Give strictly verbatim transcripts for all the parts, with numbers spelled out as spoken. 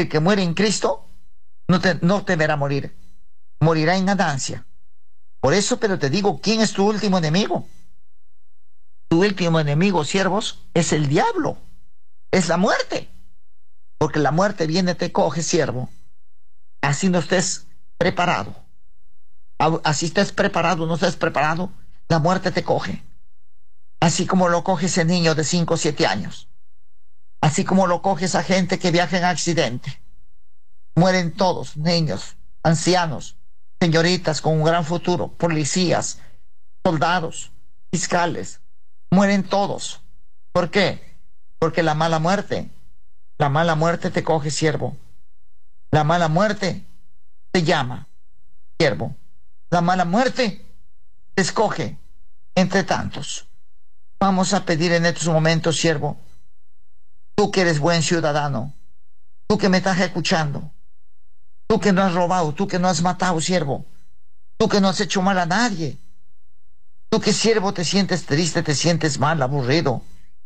El que muere en Cristo no, te, no temerá morir, morirá en ganancia. Por eso, pero te digo, ¿quién es tu último enemigo? Tu último enemigo, siervos, es el diablo, es la muerte. Porque la muerte viene, te coge, siervo. Así no estés preparado. Así estés preparado, no estés preparado, la muerte te coge. Así como lo coge ese niño de cinco o siete años. Así como lo coge esa gente que viaja en accidente. Mueren todos, niños, ancianos, señoritas con un gran futuro, policías, soldados, fiscales. Mueren todos. ¿Por qué? Porque la mala muerte, la mala muerte te coge, siervo. La mala muerte te llama, siervo. La mala muerte te escoge entre tantos. Vamos a pedir en estos momentos, siervo, tú que eres buen ciudadano, tú que me estás escuchando, tú que no has robado, tú que no has matado, siervo, tú que no has hecho mal a nadie, tú que, siervo, te sientes triste, te sientes mal, aburrido,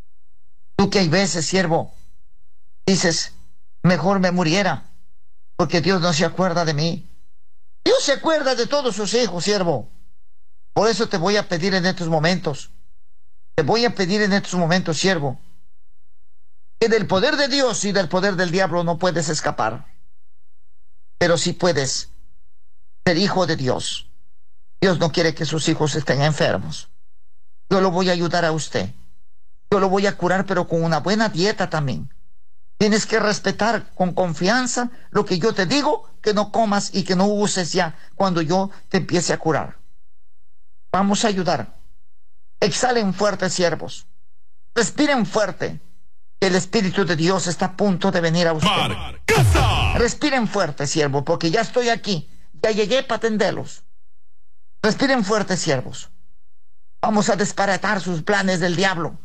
tú que hay veces, siervo, dices, mejor me muriera, porque Dios no se acuerda de mí. Dios se acuerda de todos sus hijos, siervo. Por eso te voy a pedir en estos momentos, te voy a pedir en estos momentos, siervo, que del poder de Dios y del poder del diablo no puedes escapar, pero sí puedes ser hijo de Dios. Dios no quiere que sus hijos estén enfermos. Yo lo voy a ayudar a usted. Yo lo voy a curar, pero con una buena dieta también. Tienes que respetar con confianza lo que yo te digo, que no comas y que no uses ya cuando yo te empiece a curar. Vamos a ayudar. Exhalen fuerte, siervos. Respiren fuerte. El Espíritu de Dios está a punto de venir a usted. Marcasa. Respiren fuerte, siervo, porque ya estoy aquí. Ya llegué para atenderlos. Respiren fuerte, siervos. Vamos a desbaratar sus planes del diablo.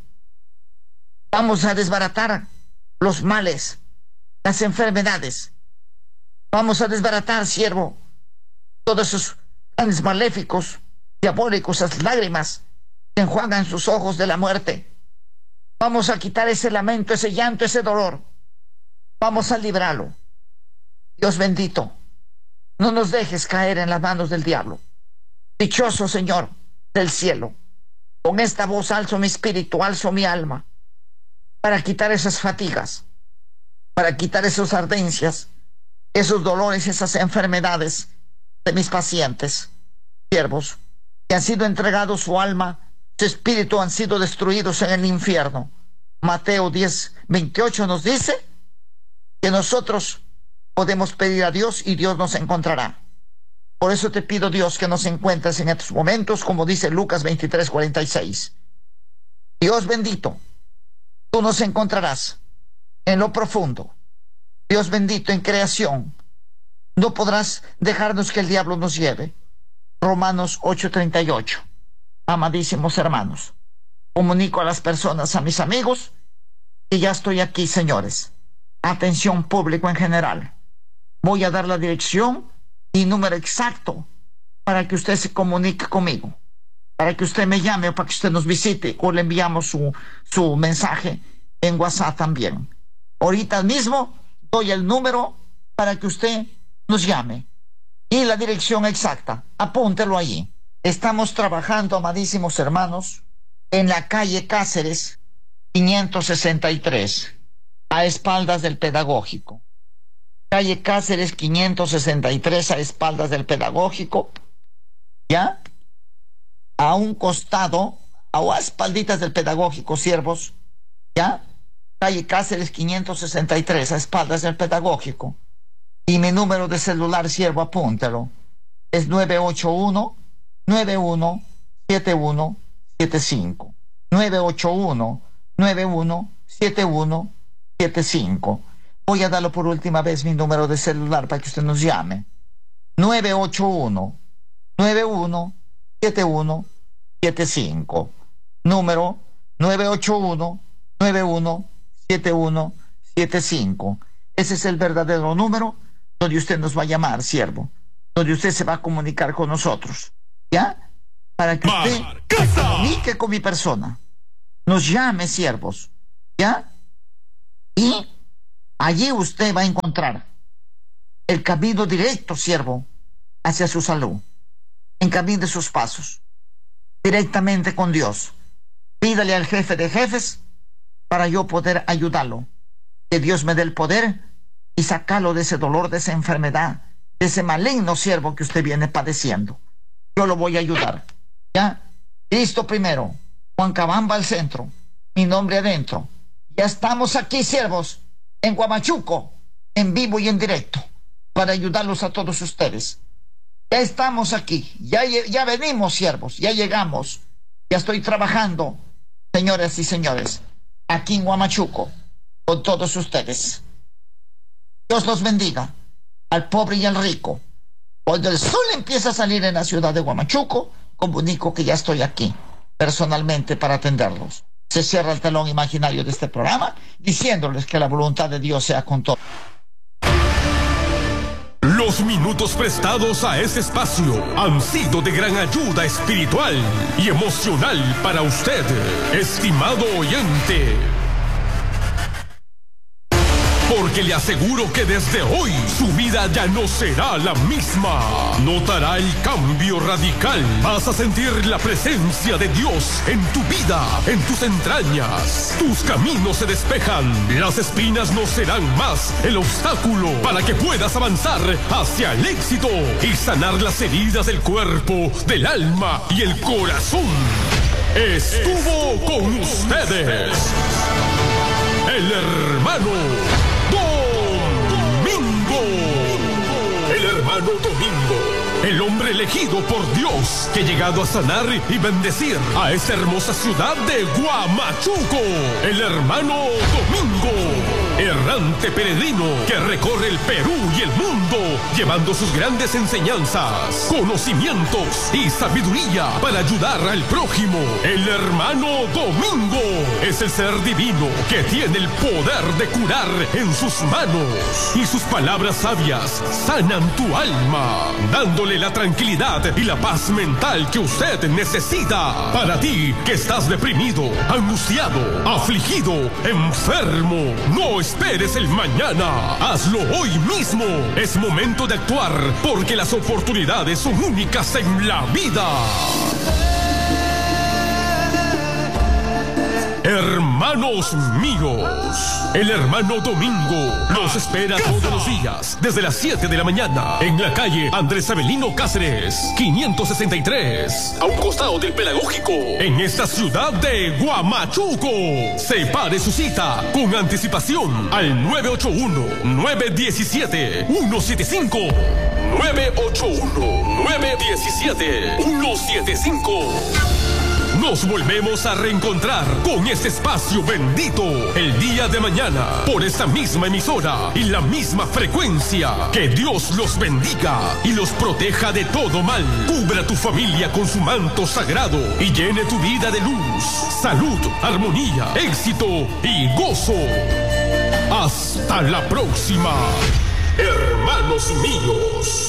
Vamos a desbaratar los males, las enfermedades. Vamos a desbaratar, siervo, todos esos planes maléficos, diabólicos, esas lágrimas que enjuagan sus ojos de la muerte. Vamos a quitar ese lamento, ese llanto, ese dolor. Vamos a librarlo. Dios bendito, no nos dejes caer en las manos del diablo. Dichoso Señor del cielo, con esta voz alzo mi espíritu, alzo mi alma, para quitar esas fatigas, para quitar esas ardencias, esos dolores, esas enfermedades de mis pacientes, siervos, que han sido entregados su alma, su espíritu han sido destruidos en el infierno. Mateo diez, veintiocho nos dice que nosotros podemos pedir a Dios y Dios nos encontrará. Por eso te pido, Dios, que nos encuentres en estos momentos, como dice Lucas veintitrés, cuarenta y seis. Dios bendito, tú nos encontrarás en lo profundo. Dios bendito, en creación, no podrás dejarnos que el diablo nos lleve. Romanos ocho, treinta y ocho. Amadísimos hermanos, comunico a las personas, a mis amigos, que ya estoy aquí, señores. Atención público en general. Voy a dar la dirección y número exacto para que usted se comunique conmigo, para que usted me llame o para que usted nos visite, o le enviamos su, su mensaje en WhatsApp también. Ahorita mismo doy el número para que usted nos llame y la dirección exacta. Apúntelo allí. Estamos trabajando, amadísimos hermanos, en la calle Cáceres quinientos sesenta y tres, a espaldas del Pedagógico. Calle Cáceres quinientos sesenta y tres, a espaldas del Pedagógico, ¿ya? A un costado, a espalditas del Pedagógico, siervos, ¿ya? Calle Cáceres quinientos sesenta y tres, a espaldas del Pedagógico. Y mi número de celular, siervo, apúntalo. Es nueve ocho uno, nueve uno siete uno siete cinco. nueve ocho uno, nueve uno siete uno siete cinco. Voy a darlo por última vez, mi número de celular, para que usted nos llame. nueve ocho uno, nueve uno siete uno siete cinco. Número nueve ocho uno, nueve uno siete uno siete cinco. Ese es el verdadero número donde usted nos va a llamar, siervo, donde usted se va a comunicar con nosotros, ¿ya? Para que usted se comunique con mi persona, nos llame, siervos, ¿ya? Y Allí usted va a encontrar el camino directo, siervo, hacia su salud. Encamine sus pasos directamente con Dios. Pídale al jefe de jefes para yo poder ayudarlo. Que Dios me dé el poder y sacarlo de ese dolor, de esa enfermedad, de ese maligno, siervo, que usted viene padeciendo. Yo lo voy a ayudar. ¿Ya? Listo primero. Huancabamba al centro. Mi nombre adentro. Ya estamos aquí, siervos, en Huamachuco, en vivo y en directo, para ayudarlos a todos ustedes. Ya estamos aquí. Ya, ya venimos, siervos. Ya llegamos. Ya estoy trabajando, señoras y señores, aquí en Huamachuco, con todos ustedes. Dios los bendiga, al pobre y al rico. Cuando el sol empieza a salir en la ciudad de Huamachuco, comunico que ya estoy aquí, personalmente, para atenderlos. Se cierra el telón imaginario de este programa, diciéndoles que la voluntad de Dios sea con todos. Los minutos prestados a este espacio han sido de gran ayuda espiritual y emocional para usted, estimado oyente. Porque le aseguro que desde hoy su vida ya no será la misma. Notará el cambio radical. Vas a sentir la presencia de Dios en tu vida, en tus entrañas. Tus caminos se despejan. Las espinas no serán más el obstáculo para que puedas avanzar hacia el éxito y sanar las heridas del cuerpo, del alma y el corazón. Estuvo con ustedes el hermano El hermano Domingo, el hombre elegido por Dios, que ha llegado a sanar y bendecir a esta hermosa ciudad de Huamachuco. El hermano Domingo, errante peregrino que recorre el Perú y el mundo, llevando sus grandes enseñanzas, conocimientos y sabiduría para ayudar al prójimo. El hermano Domingo es el ser divino que tiene el poder de curar en sus manos, y sus palabras sabias sanan tu alma, dándole la tranquilidad y la paz mental que usted necesita. Para ti que estás deprimido, angustiado, afligido, enfermo, no esperes el mañana. Hazlo hoy mismo. Es momento de actuar, porque las oportunidades son únicas en la vida. Hermanos míos, el hermano Domingo los espera todos los días desde las siete de la mañana en la calle Andrés Avelino Cáceres, quinientos sesenta y tres, a un costado del Pedagógico, en esta ciudad de Huamachuco. Separe su cita con anticipación al nueve ocho uno, nueve uno siete, uno siete cinco, nueve ocho uno, nueve uno siete, uno siete cinco. Nos volvemos a reencontrar con este espacio bendito el día de mañana por esta misma emisora y la misma frecuencia. Que Dios los bendiga y los proteja de todo mal. Cubra tu familia con su manto sagrado y llene tu vida de luz, salud, armonía, éxito y gozo. Hasta la próxima, hermanos míos.